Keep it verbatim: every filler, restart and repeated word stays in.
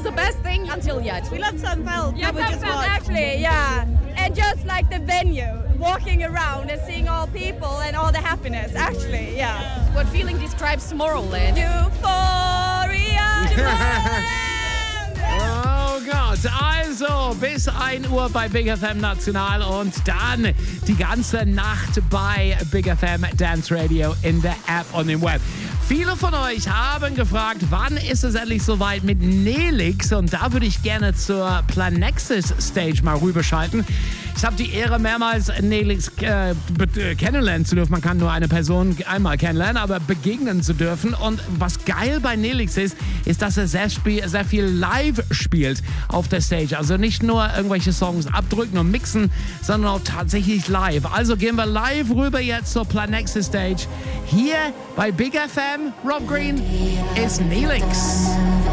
the best thing until yet. We love Sunfeld. Yeah, we just watched. actually, yeah. And just like the venue, walking around and seeing all people and all the happiness, actually, yeah. yeah. What feeling describes Tomorrowland? Euphoria! Tomorrowland! Oh Gott, also bis ein Uhr bei Big F M National und dann die ganze Nacht bei Big F M Dance Radio in der App und im Web. Viele von euch haben gefragt, wann ist es endlich soweit mit Nelix? Und da würde ich gerne zur Planexus Stage mal rüberschalten. Ich habe die Ehre, mehrmals Nelix äh, be- kennenlernen zu dürfen. Man kann nur eine Person einmal kennenlernen, aber begegnen zu dürfen. Und was geil bei Nelix ist, ist, dass er sehr, spiel- sehr viel live spielt auf der Stage. Also nicht nur irgendwelche Songs abdrücken und mixen, sondern auch tatsächlich live. Also gehen wir live rüber jetzt zur Planexus Stage. Hier bei Big F M, Rob Green ist Nelix.